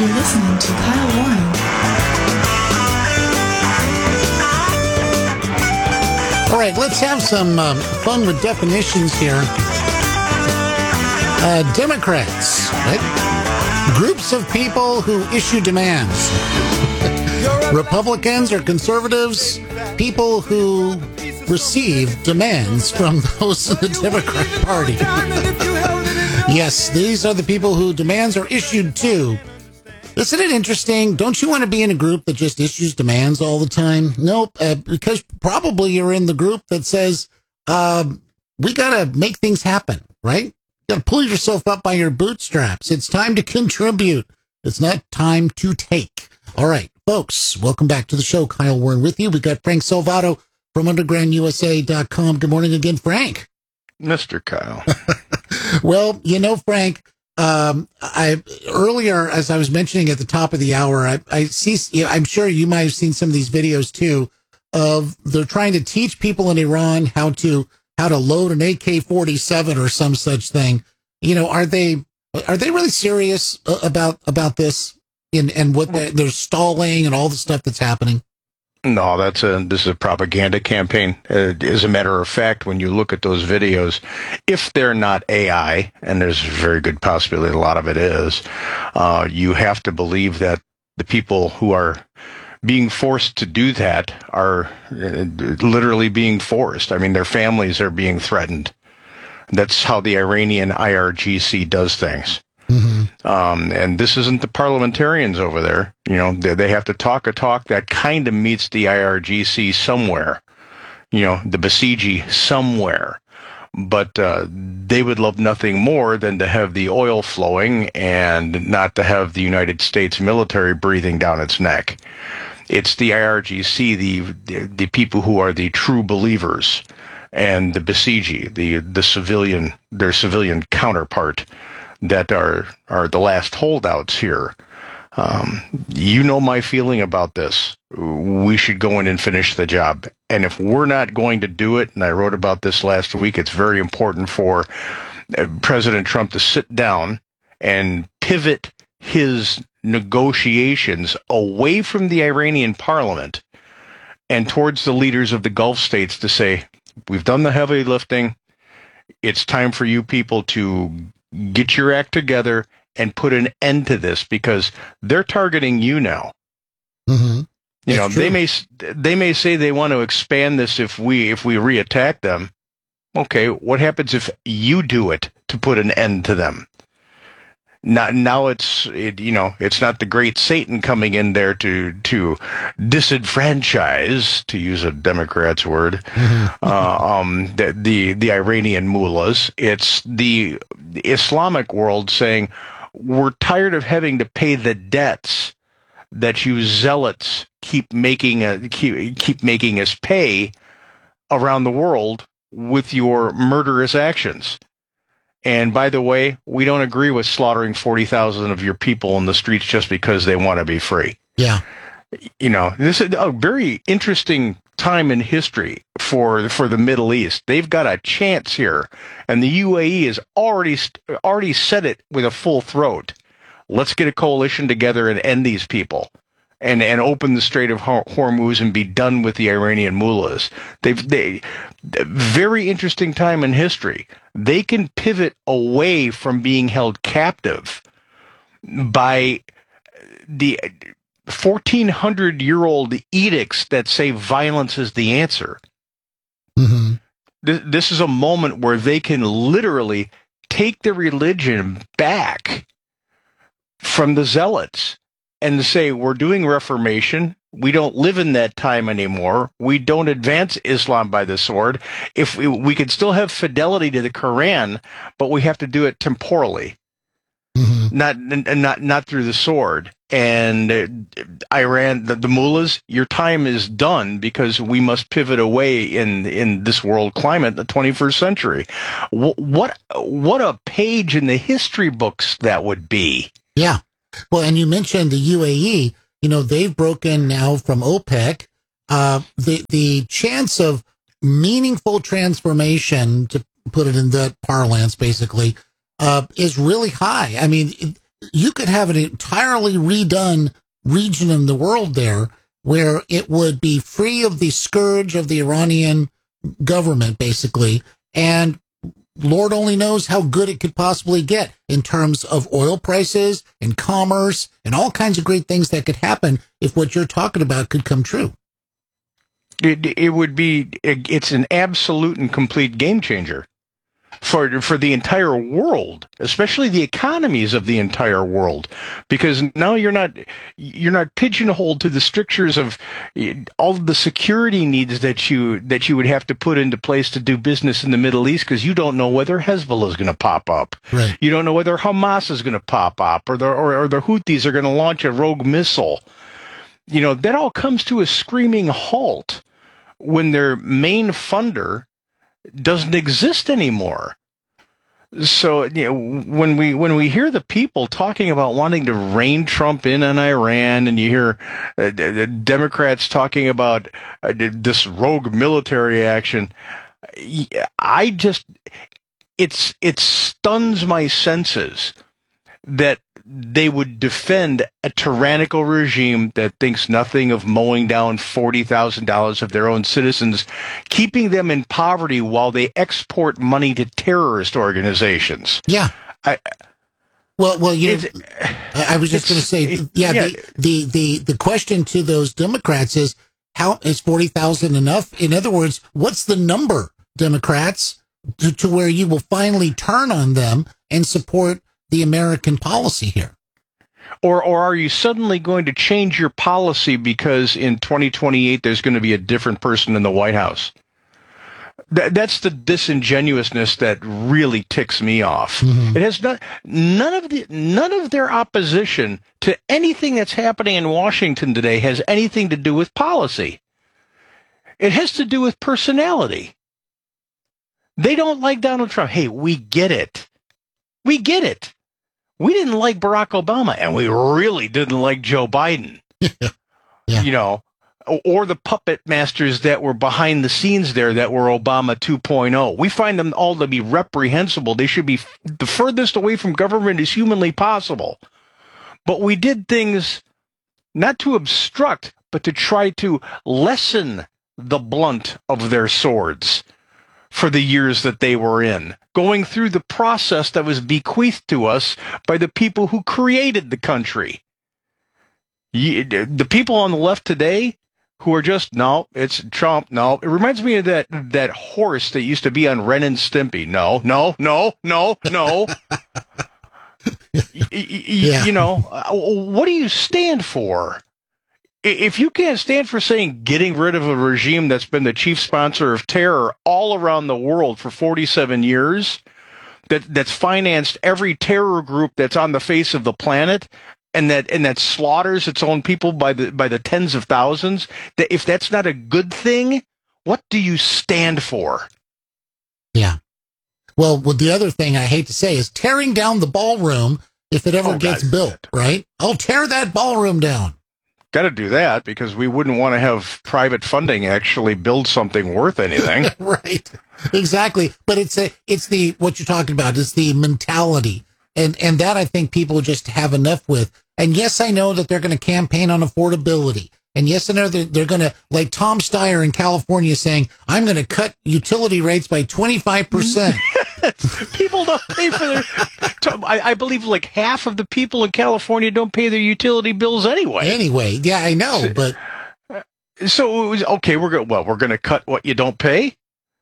You're listening to Kyle Warren. All right, let's have some fun with definitions here. Democrats, right? Groups of people who issue demands. Republicans or conservatives, people who receive demands from those in the Democrat Party. Yes, these are the people who demands are issued to. Isn't it interesting? Don't you want to be in a group that just issues demands all the time? Nope, because probably you're in the group that says, we got to make things happen, right? You got to pull yourself up by your bootstraps. It's time to contribute. It's not time to take. All right, folks, welcome back to the show. Kyle Warren with you. We got Frank Salvato from undergroundusa.com. Good morning again, Frank. Mr. Kyle. Well, you know, Frank, I earlier, as I was mentioning at the top of the hour, I see, I'm sure you might have seen some of these videos too, of they're trying to teach people in Iran how to load an AK-47 or some such thing. You know, are they really serious about this and what they're stalling and all the stuff that's happening? No, this is a propaganda campaign. As a matter of fact, when you look at those videos, if they're not AI, and there's a very good possibility a lot of it is, you have to believe that the people who are being forced to do that are literally being forced. I mean, their families are being threatened. That's how the Iranian IRGC does things. Mm-hmm. And this isn't the parliamentarians over there. You know, they have to talk a talk that kind of meets the IRGC somewhere, you know, the Basiji somewhere. But they would love nothing more than to have the oil flowing and not to have the United States military breathing down its neck. It's the IRGC, the people who are the true believers, and the Basiji, their civilian counterpart, that are the last holdouts here. You know my feeling about this. We should go in and finish the job. And if we're not going to do it, and I wrote about this last week, it's very important for President Trump to sit down and pivot his negotiations away from the Iranian parliament and towards the leaders of the Gulf states to say, we've done the heavy lifting. It's time for you people to get your act together and put an end to this, because they're targeting you now. Mm-hmm. You know, they may say they want to expand this if we reattack them. Okay, what happens if you do it to put an end to them? Now it's not the great Satan coming in there to disenfranchise, to use a Democrat's word, the Iranian mullahs. It's the Islamic world saying, we're tired of having to pay the debts that you zealots keep making us pay around the world with your murderous actions. And by the way, we don't agree with slaughtering 40,000 of your people in the streets just because they want to be free. Yeah. You know, this is a very interesting time in history for the Middle East. They've got a chance here, and the UAE has already said it with a full throat. Let's get a coalition together and end these people, and open the Strait of Hormuz and be done with the Iranian mullahs. Very interesting time in history. They can pivot away from being held captive by the 1,400-year-old edicts that say violence is the answer. Mm-hmm. This is a moment where they can literally take the religion back from the zealots and say, we're doing reformation. We don't live in that time anymore. We don't advance Islam by the sword. If we can still have fidelity to the Quran, but we have to do it temporally, not through the sword. And Iran, the mullahs, your time is done, because we must pivot away in this world climate, the 21st century. What a page in the history books that would be. Yeah. Well, and you mentioned the UAE. You know, they've broken now from OPEC. The chance of meaningful transformation, to put it in that parlance, basically, is really high. I mean, you could have an entirely redone region in the world there where it would be free of the scourge of the Iranian government, basically. And Lord only knows how good it could possibly get in terms of oil prices and commerce and all kinds of great things that could happen if what you're talking about could come true. It would be, it's an absolute and complete game changer for the entire world, especially the economies of the entire world, because now you're not pigeonholed to the strictures of all of the security needs that you would have to put into place to do business in the Middle East, because you don't know whether Hezbollah is going to pop up. Right. You don't know whether Hamas is going to pop up, or the Houthis are going to launch a rogue missile. That all comes to a screaming halt when their main funder doesn't exist anymore. So when we hear the people talking about wanting to rein Trump in on Iran, and you hear the Democrats talking about this rogue military action, it stuns my senses that they would defend a tyrannical regime that thinks nothing of mowing down $40,000 of their own citizens, keeping them in poverty while they export money to terrorist organizations. Yeah. I was just going to say, the question to those Democrats is, how is 40,000 enough? In other words, what's the number, Democrats, to where you will finally turn on them and support the American policy here? Or are you suddenly going to change your policy because in 2028 there's going to be a different person in the White House? That's the disingenuousness that really ticks me off. Mm-hmm. It has none of their opposition to anything that's happening in Washington today has anything to do with policy. It has to do with personality. They don't like Donald Trump. Hey, we get it. We get it. We didn't like Barack Obama, and we really didn't like Joe Biden. Yeah. Or the puppet masters that were behind the scenes there that were Obama 2.0. We find them all to be reprehensible. They should be the furthest away from government as humanly possible. But we did things not to obstruct, but to try to lessen the blunt of their swords for the years that they were in, going through the process that was bequeathed to us by the people who created the country. The people on the left today who are just, no, it's Trump, no. It reminds me of that horse that used to be on Ren and Stimpy. No. What do you stand for? If you can't stand for saying getting rid of a regime that's been the chief sponsor of terror all around the world for 47 years, that's financed every terror group that's on the face of the planet, and that slaughters its own people by the tens of thousands, that if that's not a good thing, what do you stand for? Yeah. Well, the other thing I hate to say is tearing down the ballroom if it ever gets built, right? I'll tear that ballroom down. Got to do that because we wouldn't want to have private funding actually build something worth anything. Right. Exactly. But it's what you're talking about is the mentality. And that I think people just have enough with. And yes, I know that they're going to campaign on affordability. And yes, I know that they're going to, like Tom Steyer in California saying, I'm going to cut utility rates by 25%. People don't pay for their, I believe like half of the people in California don't pay their utility bills anyway. Yeah, I know, but. So it was, okay, we're going to cut what you don't pay?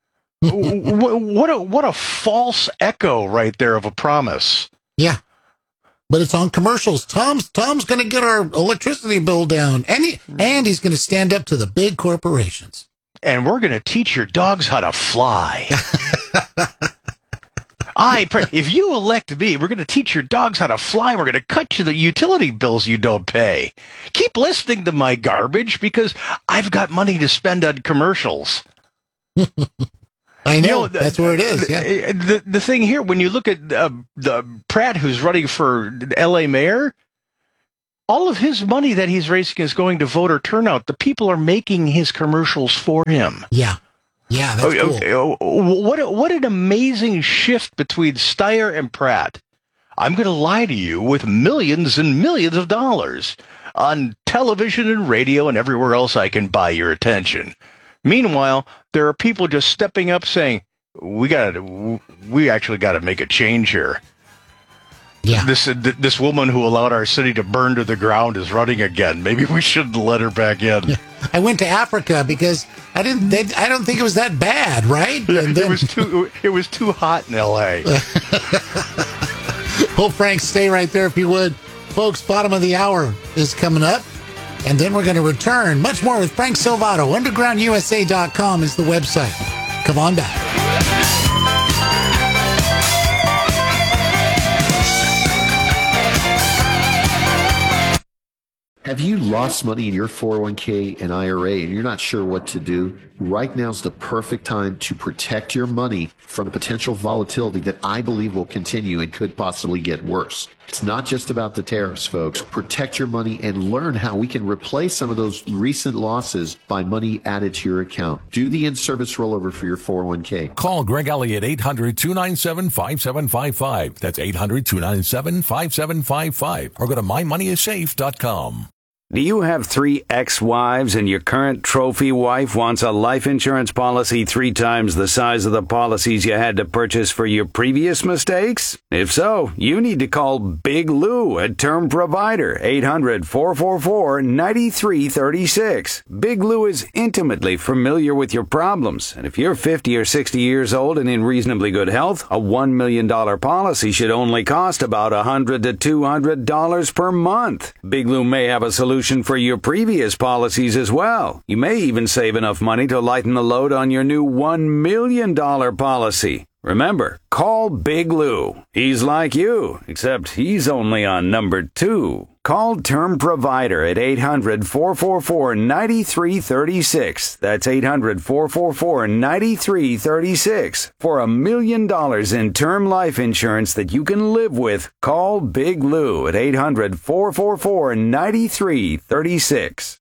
What a false echo right there of a promise. Yeah. But it's on commercials. Tom's going to get our electricity bill down, and he's going to stand up to the big corporations. And we're going to teach your dogs how to fly. If you elect me, we're going to teach your dogs how to fly. We're going to cut you the utility bills you don't pay. Keep listening to my garbage because I've got money to spend on commercials. I know, that's where it is. Yeah. The thing here, when you look at the Pratt, who's running for L.A. mayor, all of his money that he's raising is going to voter turnout. The people are making his commercials for him. Yeah, that's cool. What an amazing shift between Steyer and Pratt. I'm going to lie to you with millions and millions of dollars on television and radio and everywhere else I can buy your attention. Meanwhile, there are people just stepping up saying, we actually got to make a change here. Yeah. This woman who allowed our city to burn to the ground is running again. Maybe we shouldn't let her back in. Yeah. I went to Africa because I don't think it was that bad, right? And then, it was too hot in L.A. Well, Frank, stay right there if you would. Folks, bottom of the hour is coming up. And then we're going to return. Much more with Frank Salvato. UndergroundUSA.com is the website. Come on back. Have you lost money in your 401k and IRA and you're not sure what to do? Right now's the perfect time to protect your money from potential volatility that I believe will continue and could possibly get worse. It's not just about the tariffs, folks. Protect your money and learn how we can replace some of those recent losses by money added to your account. Do the in-service rollover for your 401k. Call Greg Elliott, 800-297-5755. That's 800-297-5755. Or go to mymoneyissafe.com. Do you have 3 ex-wives and your current trophy wife wants a life insurance policy 3 times the size of the policies you had to purchase for your previous mistakes? If so, you need to call Big Lou at Term Provider, 800-444-9336. Big Lou is intimately familiar with your problems, and if you're 50 or 60 years old and in reasonably good health, a $1 million policy should only cost about $100 to $200 per month. Big Lou may have a solution for your previous policies as well. You may even save enough money to lighten the load on your new $1 million policy. Remember, call Big Lou. He's like you, except he's only on number 2. Call Term Provider at 800-444-9336. That's 800-444-9336. For $1 million in term life insurance that you can live with, call Big Lou at 800-444-9336.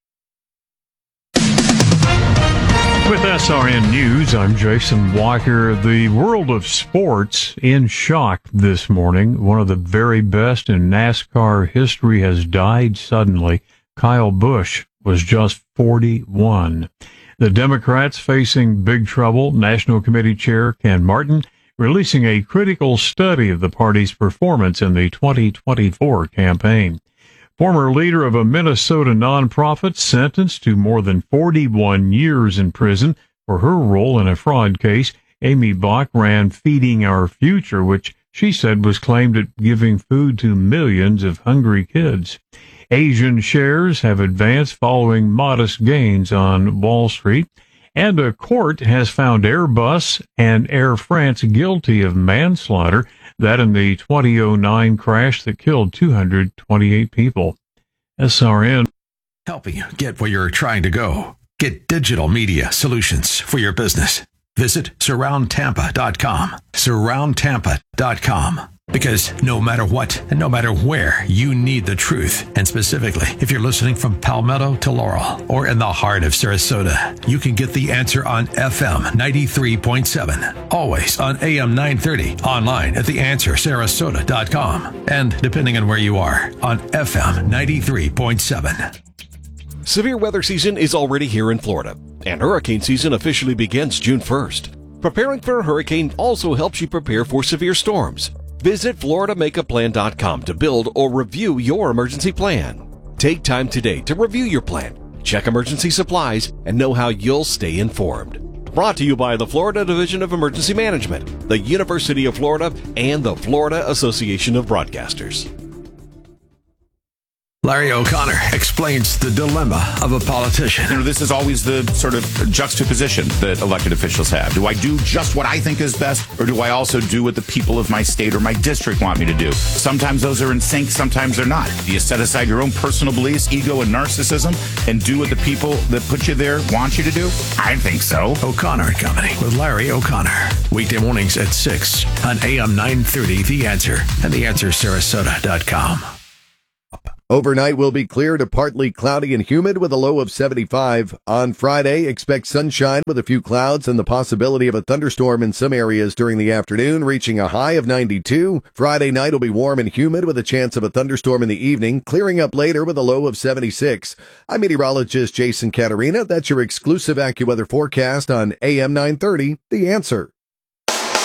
With SRN News, I'm Jason Walker. The world of sports in shock this morning. One of the very best in NASCAR history has died suddenly. Kyle Busch was just 41. The Democrats facing big trouble. National Committee Chair Ken Martin releasing a critical study of the party's performance in the 2024 campaign. Former leader of a Minnesota nonprofit sentenced to more than 41 years in prison for her role in a fraud case. Amy Bach ran Feeding Our Future, which she said was claimed at giving food to millions of hungry kids. Asian shares have advanced following modest gains on Wall Street. And a court has found Airbus and Air France guilty of manslaughter, that in the 2009 crash that killed 228 people. SRN. Helping you get where you're trying to go. Get digital media solutions for your business. Visit surroundtampa.com. Surroundtampa.com. Because no matter what and no matter where, you need the truth. And specifically, if you're listening from Palmetto to Laurel or in the heart of Sarasota, you can get the answer on FM 93.7. Always on AM 930. Online at theanswersarasota.com. And depending on where you are, on FM 93.7. Severe weather season is already here in Florida, and hurricane season officially begins June 1st. Preparing for a hurricane also helps you prepare for severe storms. Visit FloridaMakeAPlan.com to build or review your emergency plan. Take time today to review your plan, check emergency supplies, and know how you'll stay informed. Brought to you by the Florida Division of Emergency Management, the University of Florida, and the Florida Association of Broadcasters. Larry O'Connor explains the dilemma of a politician. You know, this is always the sort of juxtaposition that elected officials have. Do I do just what I think is best, or do I also do what the people of my state or my district want me to do? Sometimes those are in sync, sometimes they're not. Do you set aside your own personal beliefs, ego, and narcissism, and do what the people that put you there want you to do? I think so. O'Connor and Company with Larry O'Connor. Weekday mornings at 6 on AM 930, The Answer, and TheAnswerSarasota.com. Overnight will be clear to partly cloudy and humid with a low of 75. On Friday, expect sunshine with a few clouds and the possibility of a thunderstorm in some areas during the afternoon, reaching a high of 92. Friday night will be warm and humid with a chance of a thunderstorm in the evening, clearing up later with a low of 76. I'm meteorologist Jason Caterina. That's your exclusive AccuWeather forecast on AM 930, The Answer.